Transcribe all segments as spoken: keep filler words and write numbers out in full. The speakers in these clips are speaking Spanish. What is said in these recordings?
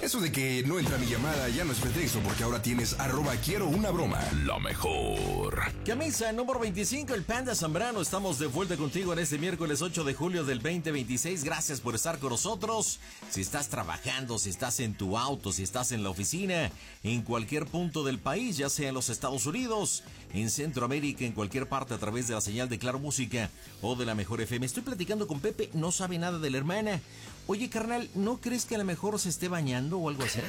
Eso de que no entra mi llamada ya no es pretexto, porque ahora tienes arroba quiero una broma. La mejor. Camisa número veinticinco, el Panda Zambrano. Estamos de vuelta contigo en este miércoles ocho de julio del veinte veintiséis. Gracias por estar con nosotros. Si estás trabajando, si estás en tu auto, si estás en la oficina, en cualquier punto del país, ya sea en los Estados Unidos, en Centroamérica, en cualquier parte a través de la señal de Claro Música o de la Mejor F M. Estoy platicando con Pepe, no sabe nada de la hermana. Oye, carnal, ¿no crees que a lo mejor se esté bañando o algo así?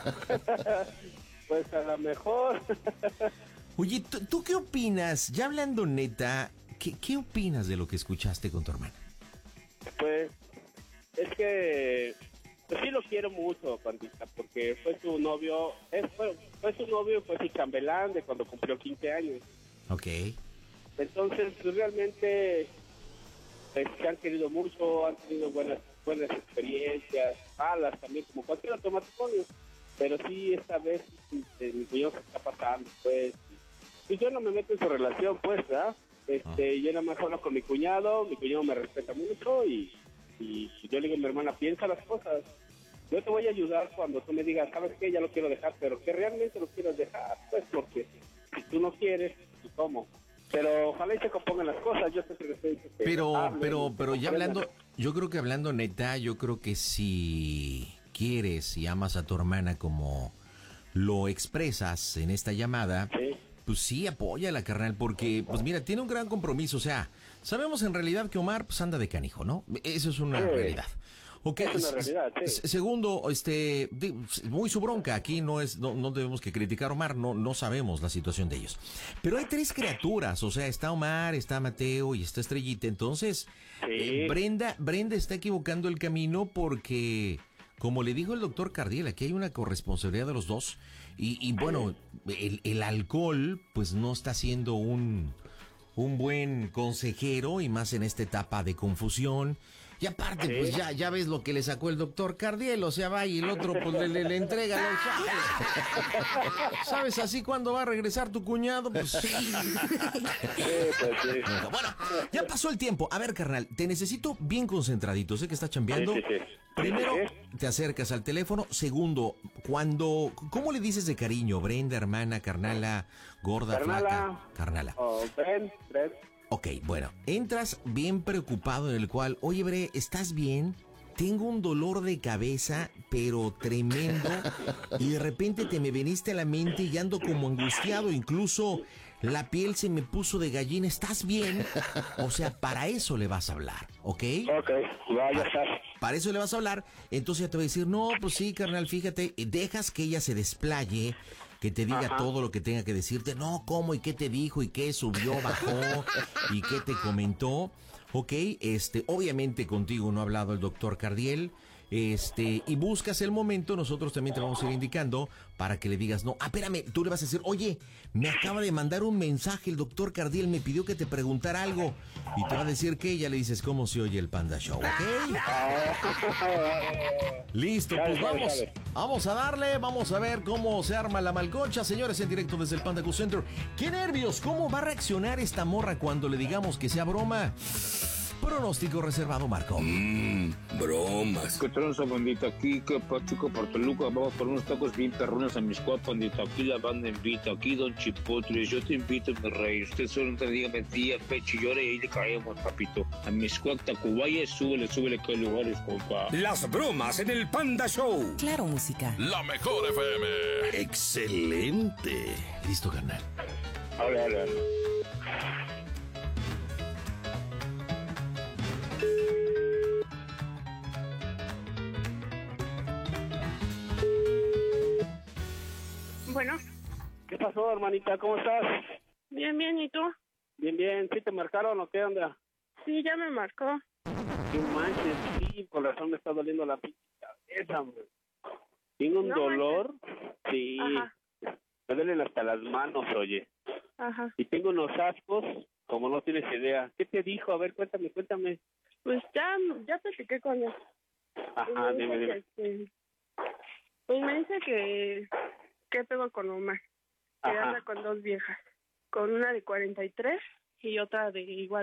Pues a lo mejor. Oye, ¿tú, ¿tú qué opinas? Ya hablando neta, ¿qué, ¿qué opinas de lo que escuchaste con tu hermana? Pues es que pues sí lo quiero mucho, Pandita, porque fue su novio, es, fue, fue su novio, fue su chambelán de cuando cumplió quince años. Ok. Entonces, pues, realmente pues, se han querido mucho, han tenido buenas buenas experiencias, malas también, como cualquier otro matrimonio. Pero sí, esta vez este, mi cuñado se está pasando, pues. Y yo no me meto en su relación, pues, ¿verdad? Este, ah. Yo nada más hablo con mi cuñado, mi cuñado me respeta mucho y, y yo le digo a mi hermana, piensa las cosas. Yo te voy a ayudar cuando tú me digas, ¿sabes qué? Ya lo quiero dejar, pero que realmente lo quieras dejar, pues, porque si tú no quieres, ¿y cómo? Pero ojalá y se compongan las cosas. Yo sé que estoy, pero hablen, pero pero ya hablando, yo creo que hablando neta, yo creo que si quieres y amas a tu hermana como lo expresas en esta llamada, ¿sí? Pues sí, apóyala, carnal, porque pues mira, tiene un gran compromiso. O sea, sabemos en realidad que Omar pues anda de canijo, ¿no? Eso es una sí. realidad. Okay. Es una realidad, sí. Segundo, este, muy su bronca, aquí no es, no, no debemos que criticar a Omar, no, no sabemos la situación de ellos. Pero hay tres criaturas, o sea, está Omar, está Mateo y está Estrellita, entonces, sí. eh, Brenda, Brenda está equivocando el camino porque, como le dijo el doctor Cardiel, aquí hay una corresponsabilidad de los dos, y, y bueno, el, el alcohol, pues no está siendo un, un buen consejero, y más en esta etapa de confusión. Y aparte, ¿sí? pues ya ya ves lo que le sacó el doctor Cardiel, o sea, va y el otro pues le, le, le entrega los chacos. ¿Sabes así cuándo va a regresar tu cuñado? Pues sí. Sí, pues sí. Bueno, ya pasó el tiempo. A ver, carnal, te necesito bien concentradito. Sé que estás chambeando. Sí, sí, sí. Primero, te acercas al teléfono. Segundo, cuando... ¿Cómo le dices de cariño? Brenda, hermana, carnala, gorda, carnala. flaca. Carnala. Oh, Bren, Bren. Ok, bueno, entras bien preocupado en el cual, oye, Bre, ¿estás bien? Tengo un dolor de cabeza, pero tremendo, y de repente te me viniste a la mente y ando como angustiado, incluso la piel se me puso de gallina, ¿estás bien? O sea, para eso le vas a hablar, ¿ok? Ok, ya, ya estás. Para eso le vas a hablar, entonces ya te va a decir, no, pues sí, carnal, fíjate, dejas que ella se desplaye, que te diga Ajá. todo lo que tenga que decirte, no, cómo, y qué te dijo, y qué subió, bajó, y qué te comentó, ok, este, obviamente contigo no ha hablado el doctor Cardiel, este, y buscas el momento, nosotros también te vamos a ir indicando para que le digas, no, ah, espérame, tú le vas a decir, oye, me acaba de mandar un mensaje el doctor Cardiel, me pidió que te preguntara algo, y te va a decir que ya le dices cómo se oye el Panda Show, ¿ok? Listo, pues vamos, vamos a darle, vamos a ver cómo se arma la malcocha, señores, en directo desde el Panda Cool Center. ¡Qué nervios! ¿Cómo va a reaccionar esta morra cuando le digamos que sea broma? Pronóstico reservado, Marco. Mmm, bromas. ¿Qué tranza, bandita? Aquí, que Pachuca, Portoluca, vamos por unos tacos bien perrones a mis cuapas, bandita. Aquí la banda invita, aquí Don Chipotle, yo te invito, mi rey. Usted solo te diga mentira, pecho, llore y ahí le caemos, papito. A mis cuapas, Tacubaya, súbele, súbele, que hay lugares, compa. Las bromas en el Panda Show. Claro Música. La Mejor F M. Excelente. Listo, carnal. Hola, hola. Bueno. ¿Qué pasó, hermanita? ¿Cómo estás? Bien, bien, ¿y tú? Bien, bien. ¿Sí te marcaron o qué onda? Sí, ya me marcó. Qué manches, sí, por razón me está doliendo la pinche cabeza, hombre. Tengo un no dolor, manches. Sí. Ajá. Me duelen hasta las manos, oye. Ajá. Y tengo unos ascos, como no tienes idea. ¿Qué te dijo? A ver, cuéntame, cuéntame. Pues ya, ya platiqué con él. Ajá, dime, dime. Que, pues me dice que... ¿Qué pego con Omar? Que anda con dos viejas, con una de cuarenta y tres y otra de igual